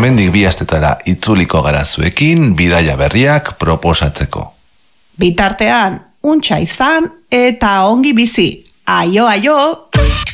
hemendik 2 astetara itzuliko gara zuekin bidaia berriak proposatzeko. Bitartean, untxa izan eta ongi bizi. Aio, aio!